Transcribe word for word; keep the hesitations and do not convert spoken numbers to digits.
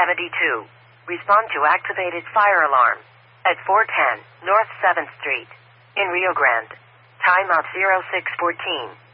seventy-two. Respond to activated fire alarm at four ten North seventh Street in Rio Grande. Timeout zero six fourteen.